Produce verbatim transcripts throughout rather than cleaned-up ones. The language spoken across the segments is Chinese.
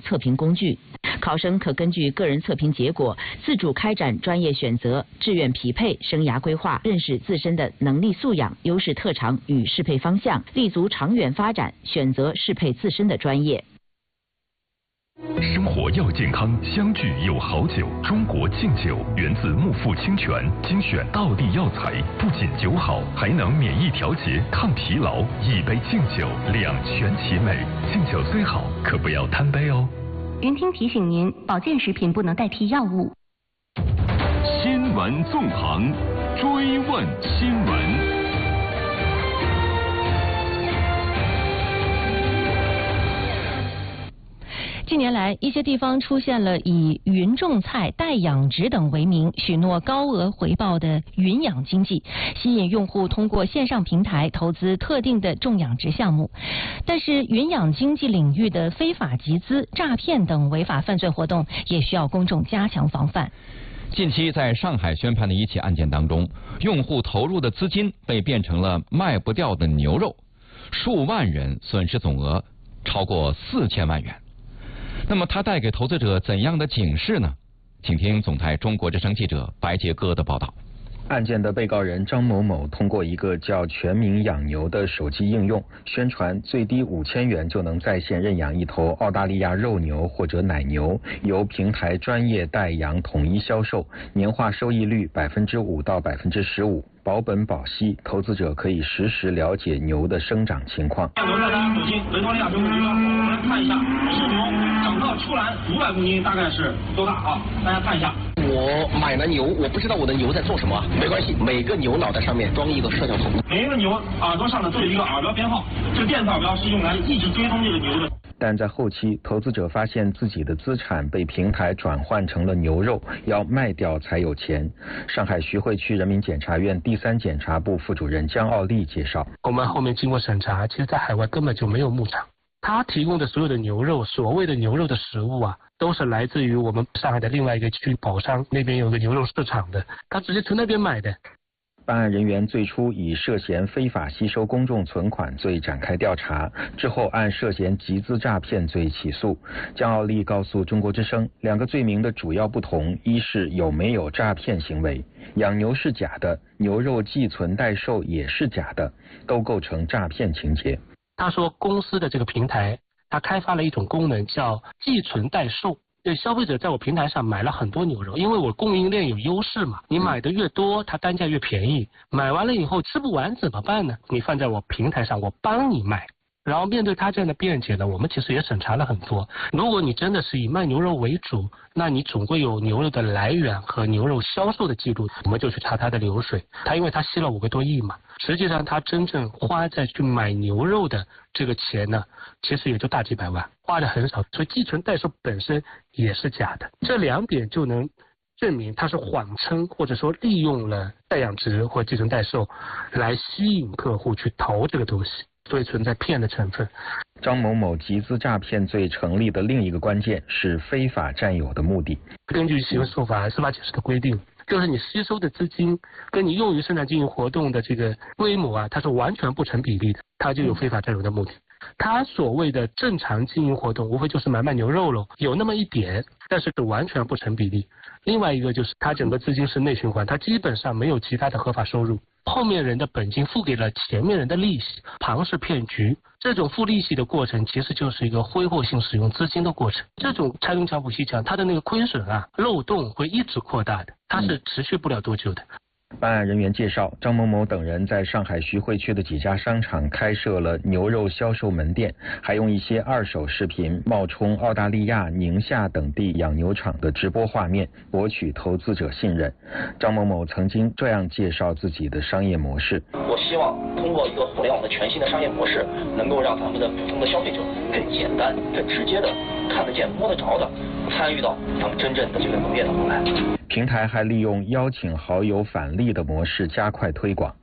测评工具。考生可根据个人测评结果，自主开展专业选择、志愿匹配、生涯规划，认识自身的能力素养、优势特长与适配方向，立足长远发展，选择适配自身的专业。 生活要健康，相聚有好酒。中国敬酒源自木富清泉，精选道地药材，不仅酒好，还能免疫调节、抗疲劳。一杯敬酒，两全其美。敬酒虽好，可不要贪杯哦。 云听提醒您，保健食品不能代替药物。 新闻纵横，追问新闻。 近年来，一些地方出现了以云种菜、代养殖等为名，许诺高额回报的云养经济，吸引用户通过线上平台投资特定的种养殖项目。但是，云养经济领域的非法集资、诈骗等违法犯罪活动，也需要公众加强防范。 近期在上海宣判的一起案件当中，用户投入的资金被变成了卖不掉的牛肉，数万人损失总额超过四千万元。那么它带给投资者怎样的警示呢？请听总台中国之声记者白杰哥的报道。 案件的被告人张某某通过一个叫全民养牛的手机应用，宣传最低五千元就能在线认养一头澳大利亚肉牛或者奶牛，由平台专业代养统一销售，年化收益率百分之五到百分之十五，保本保息，投资者可以实时了解牛的生长情况。 牛在大家手心，维多利亚中国牛腰，我们来看一下，是牛长到出栏五百公斤，大概是多大啊？大家看一下。 我买了牛，我不知道我的牛在做什么，没关系，每个牛脑袋上面装一个摄像头， 每一个牛耳朵上的都有一个耳标编号，这个电子耳标是用来一直追踪这个牛的。 但在后期，投资者发现自己的资产被平台转换成了牛肉，要卖掉才有钱。上海徐汇区人民检察院第三检察部副主任姜奥利介绍， 我们后面经过审查，其实在海外根本就没有牧场，他提供的所有的牛肉，所谓的牛肉的食物啊，都是来自于我们上海的另外一个区宝商那边有个牛肉市场的，他直接从那边买的。 办案人员最初以涉嫌非法吸收公众存款罪展开调查，之后按涉嫌集资诈骗罪起诉。姜奥利告诉中国之声，两个罪名的主要不同，一是有没有诈骗行为，养牛是假的，牛肉寄存代售也是假的，都构成诈骗情节。 他说公司的这个平台，他开发了一种功能叫寄存代售。对消费者在我平台上买了很多牛肉，因为我供应链有优势嘛，你买的越多，它单价越便宜。买完了以后吃不完怎么办呢？你放在我平台上，我帮你卖。然后面对他这样的辩解呢，我们其实也审查了很多。如果你真的是以卖牛肉为主，那你总会有牛肉的来源和牛肉销售的记录，我们就去查他的流水。他因为他吸了五个多亿嘛，实际上他真正花在去买牛肉的这个钱呢，其实也就大几百万，花的很少。所以寄存代售本身也是假的，这两点就能证明他是谎称或者说利用了代养殖或寄存代售来吸引客户去投这个东西。所以存在骗的成分。 张某某集资诈骗罪成立的另一个关键是非法占有的目的。 根据刑事诉法司法解释的规定，就是你吸收的资金跟你用于生产经营活动的这个规模啊，它是完全不成比例的，它就有非法占有的目的。他所谓的正常经营活动，无非就是买卖牛肉喽，有那么一点，但是是完全不成比例。另外一个就是他整个资金是内循环，他基本上没有其他的合法收入。后面人的本金付给了前面人的利息，庞氏骗局。这种付利息的过程其实就是一个挥霍性使用资金的过程。这种拆东墙补西墙，它的那个亏损啊，漏洞会一直扩大的，它是持续不了多久的。 办案人员介绍，张某某等人在上海徐汇区的几家商场开设了牛肉销售门店，还用一些二手视频冒充澳大利亚、宁夏等地养牛场的直播画面，博取投资者信任。张某某曾经这样介绍自己的商业模式： 我希望通过一个互联网的全新的商业模式，能够让咱们的普通的消费者更简单、更直接的看得见、摸得着的参与到咱们真正的这个农业当中来。 平台还利用邀请好友返利的模式加快推广。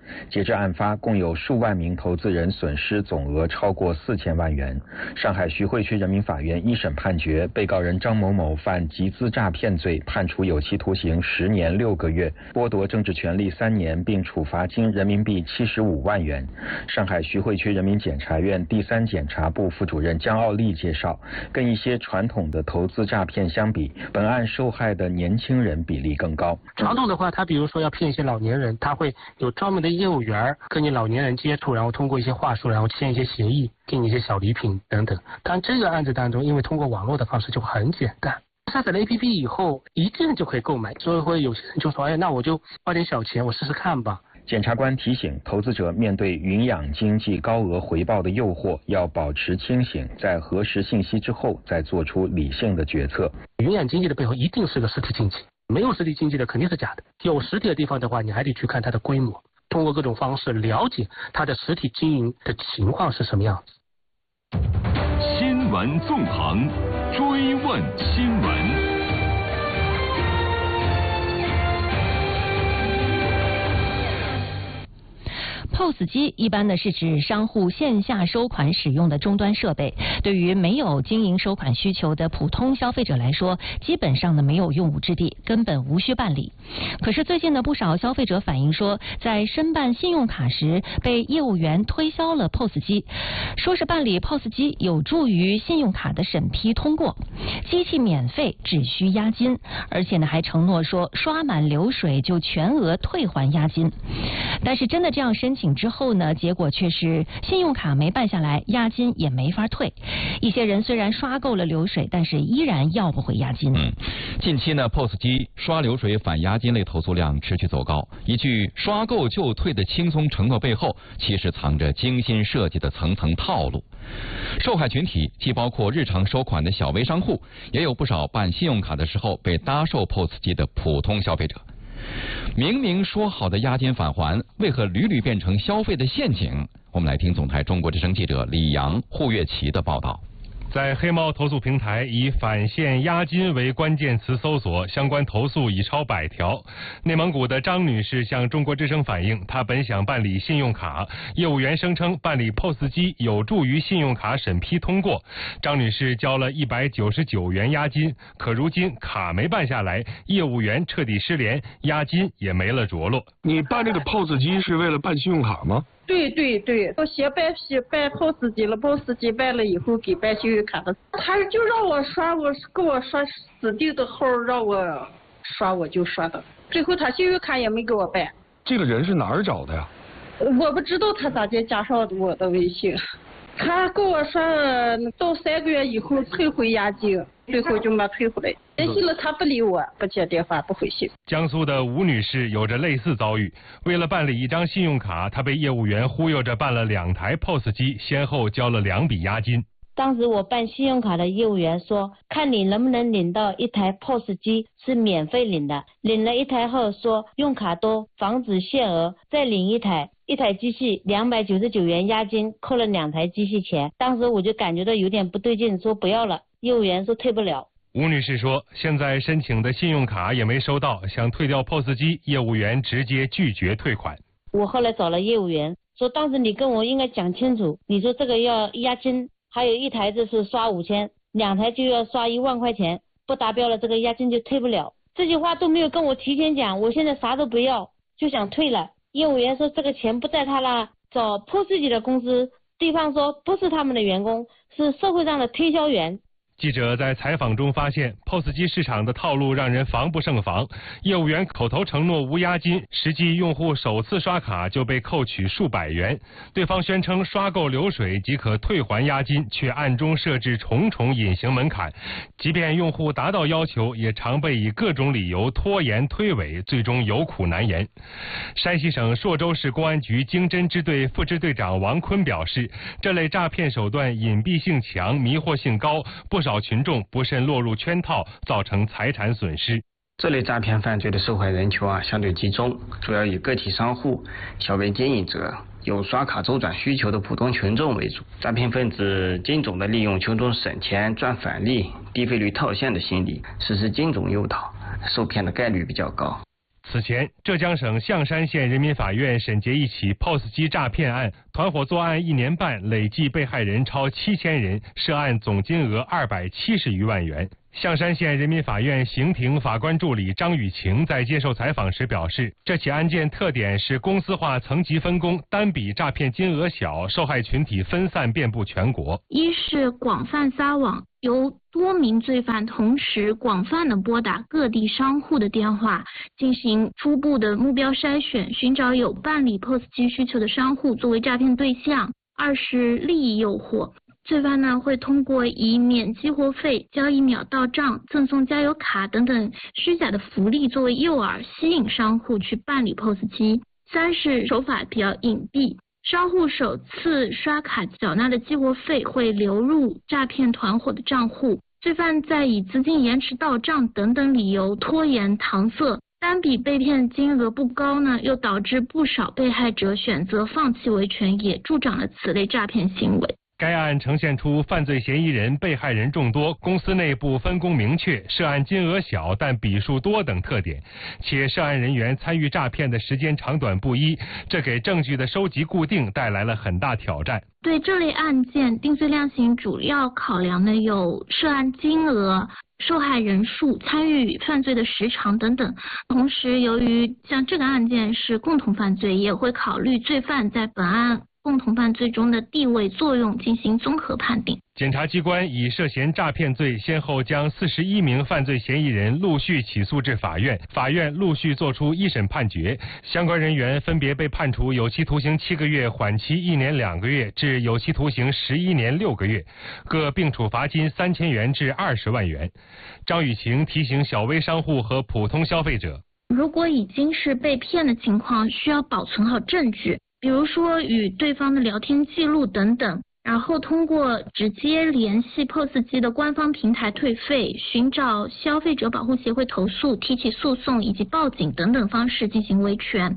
截至案发，共有数万名投资人损失总额超过四千万元。上海徐汇区人民法院一审判决，被告人张某某犯集资诈骗罪，判处有期徒刑十年六个月，剥夺政治权利三年，并处罚金人民币七十五万元。上海徐汇区人民检察院第三检察部副主任江奥利介绍，跟一些传统的投资诈骗相比，本案受害的年轻人比例更高。 传统的话，他比如说要骗一些老年人，他会有专门的业务员跟你老年人接触，然后通过一些话术，然后签一些协议，给你一些小礼品等等。但这个案子当中，因为通过网络的方式就很简单，下载了 A P P 以后，一键就可以购买，所以会有些人就说，哎，那我就花点小钱，我试试看吧。 检察官提醒投资者，面对云养经济高额回报的诱惑，要保持清醒，在核实信息之后再做出理性的决策。 云养经济的背后一定是个实体经济，没有实体经济的肯定是假的。有实体的地方的话，你还得去看它的规模，通过各种方式了解它的实体经营的情况是什么样子。 新闻纵横，追问新闻。 P O S 机一般呢是指商户线下收款使用的终端设备，对于没有经营收款需求的普通消费者来说，基本上呢没有用武之地，根本无需办理。可是最近呢，不少消费者反映说，在申办信用卡时被业务员推销了 P O S 机，说是办理 P O S 机有助于信用卡的审批通过，机器免费，只需押金，而且呢还承诺说刷满流水就全额退还押金。但是真的这样申请之后呢，结果却是信用卡没办下来，押金也没法退。一些人虽然刷够了流水，但是依然要不回押金。 嗯，近期呢 P O S 机刷流水返押金类投诉量持续走高，一句刷够就退的轻松承诺背后，其实藏着精心设计的层层套路。受害群体既包括日常收款的小微商户，也有不少办信用卡的时候被搭售 P O S 机的普通消费者。明明说好的押金返还，为何屡屡变成消费的陷阱？我们来听总台中国之声记者李阳、胡月琪的报道。 在黑猫投诉平台以返现押金为关键词搜索，相关投诉已超百条。内蒙古的张女士向中国之声反映，她本想办理信用卡，业务员声称办理 P O S 机有助于信用卡审批通过。张女士交了一百九十九元押金，可如今卡没办下来，业务员彻底失联，押金也没了着落。 你办这个 P O S 机是为了办信用卡吗？ 对对对，我先办批办 P O S 机了 ，P O S 机办了以后给办信用卡的，他就让我刷，我给我刷指定的号让我刷我就刷的，最后他信用卡也没给我办。 这个人是哪儿找的呀？ 我不知道他咋的加上我的微信，他给我说到三个月以后退回押金，最后就没退回来。联系了他不理我，不接电话，不回信。 江苏的吴女士有着类似遭遇，为了办理一张信用卡，她被业务员忽悠着办了两台 P O S 机，先后交了两笔押金。 当时我办信用卡的业务员说，看你能不能领到一台 P O S 机是免费领的，领了一台后说用卡多防止限额，再领一台。一台机器两百九十九元押金，扣了两台机器钱。当时我就感觉到有点不对劲，说不要了。业务员说退不了。 吴女士说，现在申请的信用卡也没收到，想退掉 P O S 机，业务员直接拒绝退款。 我后来找了业务员，说当时你跟我应该讲清楚，你说这个要押金，还有一台就是刷五千，两台就要刷一万块钱，不达标了这个押金就退不了。这句话都没有跟我提前讲，我现在啥都不要，就想退了。业务员说这个钱不在他那，找 P O S 机的公司，对方说不是他们的员工，是社会上的推销员。 记者在采访中发现 ，P O S 机市场的套路让人防不胜防。业务员口头承诺无押金，实际用户首次刷卡就被扣取数百元。对方宣称刷够流水即可退还押金，却暗中设置重重隐形门槛。即便用户达到要求，也常被以各种理由拖延推诿，最终有苦难言。山西省朔州市公安局经侦支队副支队长王坤表示，这类诈骗手段隐蔽性强，迷惑性高，不少群众不慎落入圈套，造成财产损失。 这类诈骗犯罪的受害人群啊相对集中，主要以个体商户、小微经营者、有刷卡周转需求的普通群众为主。诈骗分子精准地利用群众省钱赚返利、低费率套现的心理，实施精准诱导，受骗的概率比较高。 此前，浙江省象山县人民法院审结一起 P O S 机诈骗案，团伙作案一年半，累计被害人超七千人，涉案总金额二百七十余万元。象山县人民法院刑庭法官助理张雨晴在接受采访时表示，这起案件特点是公司化、层级分工，单笔诈骗金额小，受害群体分散遍布全国。 一是广泛撒网，由多名罪犯同时广泛的拨打各地商户的电话，进行初步的目标筛选，寻找有办理 P O S 机需求的商户作为诈骗对象。二是利益诱惑。罪犯呢会通过以免激活费、交易秒到账、赠送加油卡等等虚假的福利作为诱饵，吸引商户去办理 P O S 机。三是手法比较隐蔽，商户首次刷卡缴纳的激活费会流入诈骗团伙的账户，罪犯在以资金延迟到账等等理由拖延搪塞，单笔被骗金额不高呢，又导致不少被害者选择放弃维权，也助长了此类诈骗行为。 该案呈现出犯罪嫌疑人、被害人众多，公司内部分工明确，涉案金额小但笔数多等特点，且涉案人员参与诈骗的时间长短不一，这给证据的收集固定带来了很大挑战。 对这类案件定罪量刑主要考量的有涉案金额、受害人数、参与犯罪的时长等等。同时，由于像这个案件是共同犯罪，也会考虑罪犯在本案共同犯罪中的地位作用进行综合判定。 检察机关以涉嫌诈骗罪，先后将四十一名犯罪嫌疑人陆续起诉至法院，法院陆续作出一审判决，相关人员分别被判处有期徒刑七个月、缓期一年两个月至有期徒刑十一年六个月，各并处罚金三千元至二十万元。张雨晴提醒小微商户和普通消费者， 如果已经是被骗的情况，需要保存好证据，比如说与对方的聊天记录等等，然后通过直接联系 P O S 机的官方平台退费、寻找消费者保护协会投诉、提起诉讼以及报警等等方式进行维权。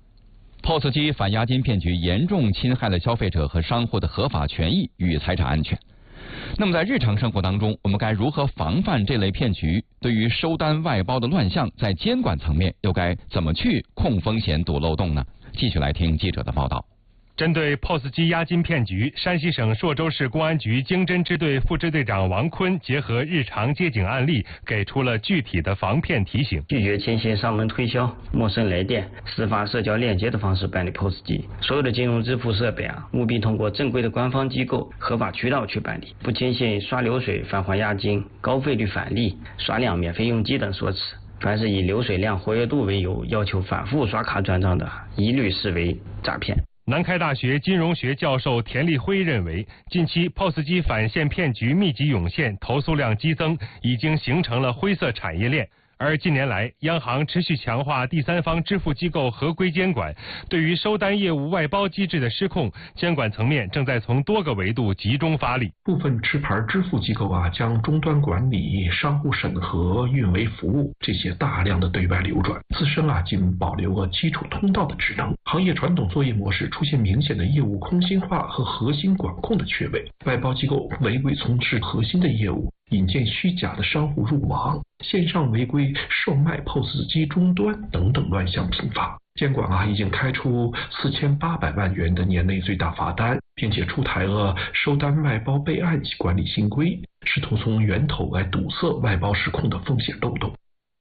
P O S 机反押金骗局严重侵害了消费者和商户的合法权益与财产安全。那么在日常生活当中，我们该如何防范这类骗局？对于收单外包的乱象，在监管层面又该怎么去控风险、堵漏洞呢？继续来听记者的报道。 针对 P O S 机押金骗局，山西省朔州市公安局经侦支队副支队长王坤结合日常接警案例，给出了具体的防骗提醒。 拒绝牵线上门推销、陌生来电、私发社交链接的方式办理 P O S 机。所有的金融支付设备啊，务必通过正规的官方机构、合法渠道去办理，不牵线刷流水、返还押金、高费率返利、刷量免费用机等说辞。凡是以流水量、活跃度为由要求反复刷卡转账的，一律视为诈骗。 南开大学金融学教授田立辉认为，近期 P O S 机返现骗局密集涌现，投诉量激增，已经形成了灰色产业链。而近年来，央行持续强化第三方支付机构合规监管，对于收单业务外包机制的失控，监管层面正在从多个维度集中发力。 部分持牌支付机构啊，将终端管理、商户审核、运维服务这些大量的对外流转，自身啊仅保留了基础通道的职能。行业传统作业模式出现明显的业务空心化和核心管控的缺位，外包机构违规从事核心的业务，引荐虚假的商户入网，线上违规售卖 P O S 机终端等等乱象频发。监管啊已经开出四千八百万元的年内最大罚单，并且出台了收单外包备案管理新规，试图从源头来堵塞外包失控的风险漏洞。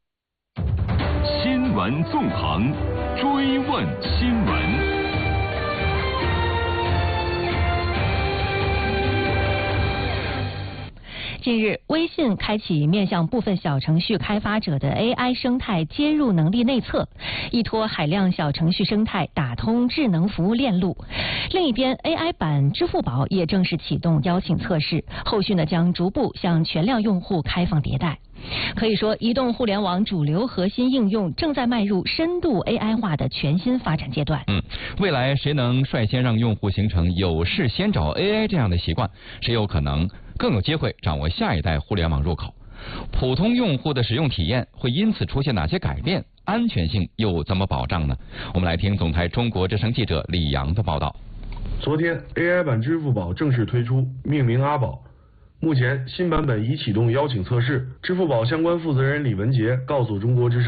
新闻纵横，追问新闻。 近日，微信开启面向部分小程序开发者的 A I 生态接入能力内测，依托海量小程序生态打通智能服务链路。另一边 ，A I 版支付宝也正式启动邀请测试，后续呢将逐步向全量用户开放迭代。可以说，移动互联网主流核心应用正在迈入深度 A I 化的全新发展阶段。 嗯，未来谁能率先让用户形成有事先找 A I 这样的习惯，谁有可能更有机会掌握下一代互联网入口。普通用户的使用体验会因此出现哪些改变？安全性又怎么保障呢？我们来听总台中国之声记者李阳的报道。 昨天 A I 版支付宝正式推出，命名阿宝。目前新版本已启动邀请测试，支付宝相关负责人李文杰告诉中国之声，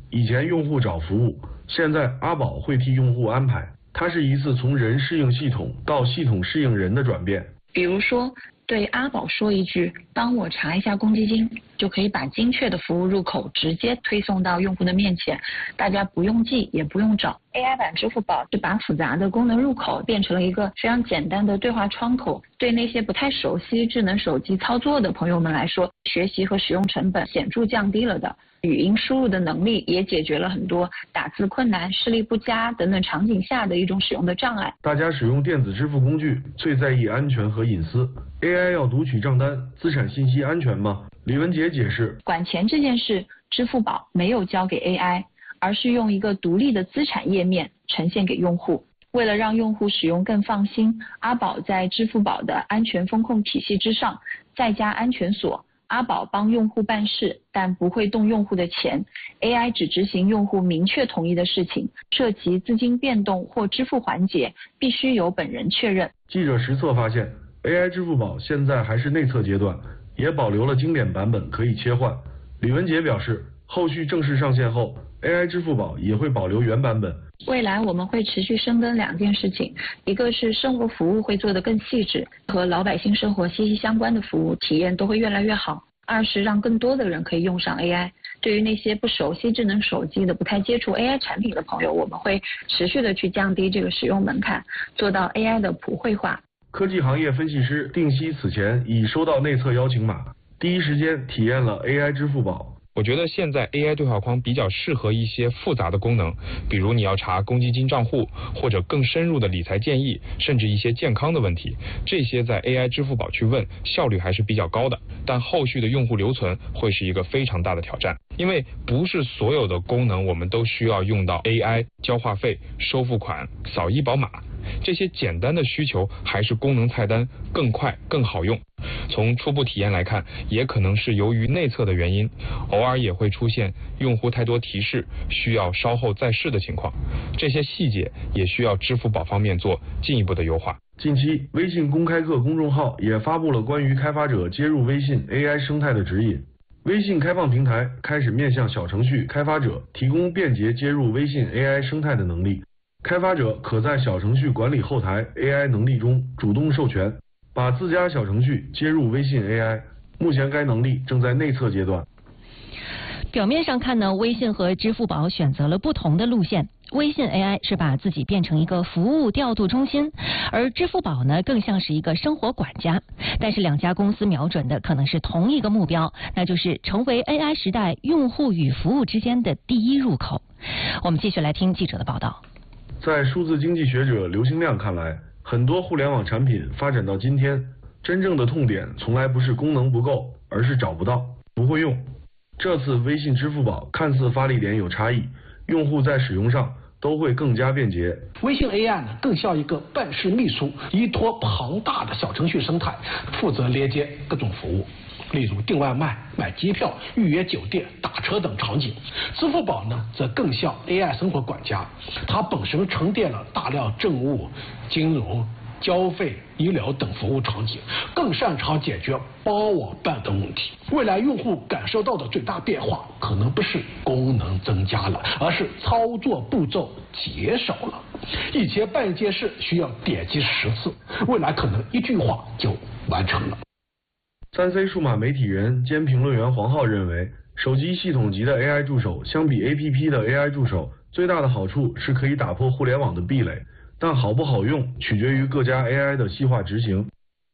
以前用户找服务，现在阿宝会替用户安排。它是一次从人适应系统到系统适应人的转变。 比如说，对阿宝说一句“帮我查一下公积金”，就可以把精确的服务入口直接推送到用户的面前，大家不用记也不用找。A I 版支付宝是把复杂的功能入口变成了一个非常简单的对话窗口，对那些不太熟悉智能手机操作的朋友们来说，学习和使用成本显著降低了的。语音输入的能力也解决了很多打字困难、视力不佳等等场景下的一种使用的障碍。 大家使用电子支付工具最在意安全和隐私 ，A I 要读取账单，资产信息安全吗？李文杰解释， 管钱这件事，支付宝没有交给 A I， 而是用一个独立的资产页面呈现给用户。为了让用户使用更放心，阿宝在支付宝的安全风控体系之上再加安全锁。阿宝帮用户办事，但不会动用户的钱 ，A I 只执行用户明确同意的事情，涉及资金变动或支付环节，必须由本人确认。 记者实测发现 ，A I 支付宝现在还是内测阶段，也保留了经典版本可以切换。李文杰表示，后续正式上线后 ，A I 支付宝也会保留原版本。 未来我们会持续深耕两件事情，一个是生活服务会做得更细致，和老百姓生活息息相关的服务体验都会越来越好；二是让更多的人可以用上 A I。对于那些不熟悉智能手机的、不太接触 A I 产品的朋友，我们会持续的去降低这个使用门槛，做到 A I 的普惠化。 科技行业分析师定西此前已收到内测邀请码，第一时间体验了 A I 支付宝。 我觉得现在 A I 对话框比较适合一些复杂的功能，比如你要查公积金账户，或者更深入的理财建议，甚至一些健康的问题，这些在 A I 支付宝去问，效率还是比较高的。但后续的用户留存会是一个非常大的挑战，因为不是所有的功能我们都需要用到 A I 交话费、收付款、扫医保码，这些简单的需求还是功能菜单更快更好用。从初步体验来看，也可能是由于内测的原因，偶尔也会出现用户太多提示，需要稍后再试的情况。这些细节也需要支付宝方面做进一步的优化。 近期，微信公开课公众号也发布了关于开发者接入微信 A I 生态的指引。微信开放平台开始面向小程序开发者提供便捷接入微信 A I 生态的能力。开发者可在小程序管理后台 A I 能力中主动授权，把自家小程序接入微信 A I。目前该能力正在内测阶段。 表面上看呢，微信和支付宝选择了不同的路线。微信 A I 是把自己变成一个服务调度中心，而支付宝呢更像是一个生活管家。但是两家公司瞄准的可能是同一个目标，那就是成为 A I 时代用户与服务之间的第一入口。我们继续来听记者的报道。 在数字经济学者刘兴亮看来，很多互联网产品发展到今天，真正的痛点从来不是功能不够，而是找不到、不会用。这次微信、支付宝看似发力点有差异，用户在使用上都会更加便捷。 微信 A I 呢，更像一个办事秘书，依托庞大的小程序生态，负责连接各种服务，例如订外卖、买机票、预约酒店、打车等场景。支付宝呢，则更像 A I 生活管家，它本身沉淀了大量政务、金融、交费、医疗等服务场景，更擅长解决帮我办等问题。未来用户感受到的最大变化，可能不是功能增加了，而是操作步骤减少了。以前办一件事需要点击十次，未来可能一句话就完成了。 三 C 数码媒体人兼评论员黄浩认为，手机系统级的 A I 助手相比 A P P 的 A I 助手，最大的好处是可以打破互联网的壁垒。但好不好用取决于各家 A I 的细化执行。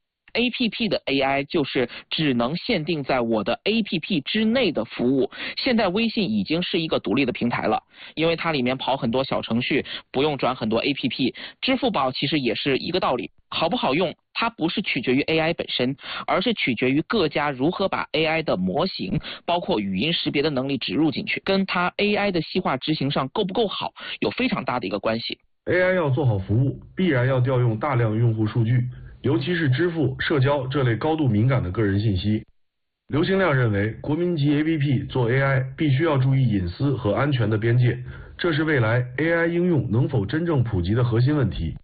A P P 的 A I 就是只能限定在我的 A P P 之内的服务。现在微信已经是一个独立的平台了，因为它里面跑很多小程序，不用转很多 A P P。支付宝其实也是一个道理，好不好用，它不是取决于 A I 本身，而是取决于各家如何把 A I 的模型，包括语音识别的能力植入进去，跟它 A I 的细化执行上够不够好，有非常大的一个关系。 A I 要做好服务，必然要调用大量用户数据，尤其是支付、社交这类高度敏感的个人信息。刘兴亮认为，国民级 A P P 做 A I 必须要注意隐私和安全的边界，这是未来 A I 应用能否真正普及的核心问题。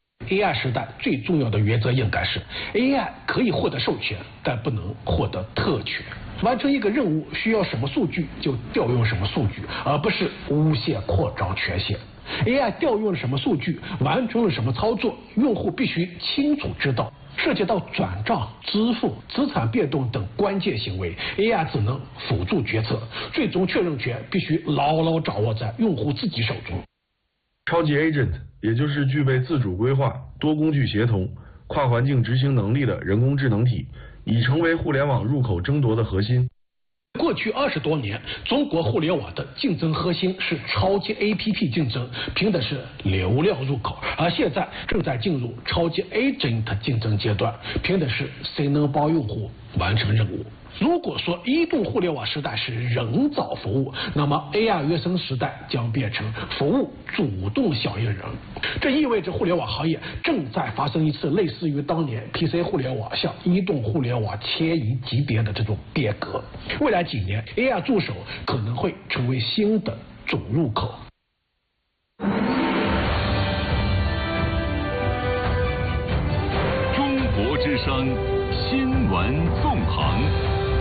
A I 时代最重要的原则应该是 A I 可以获得授权，但不能获得特权。 完成一个任务需要什么数据就调用什么数据，而不是无限扩张权限。A I 调用了什么数据，完成了什么操作，用户必须清楚知道。涉及到转账、支付、资产变动等关键行为 ，A I 只能辅助决策，最终确认权必须牢牢掌握在用户自己手中。 超级 Agent 也就是具备自主规划、多工具协同、跨环境执行能力的人工智能体，已成为互联网入口争夺的核心。 过去二十多年，中国互联网的竞争核心是超级 A P P 竞争，凭的是流量入口；而现在正在进入超级 Agent 竞争阶段，凭的是谁能帮用户完成任务。如果说移动互联网时代是人造服务，那么 A I 原生时代将变成服务主动响应人。这意味着互联网行业正在发生一次类似于当年 P C 互联网向移动互联网迁移级别的这种变革。未来几年 A I 助手可能会成为新的主入口。 中国之声新闻纵横。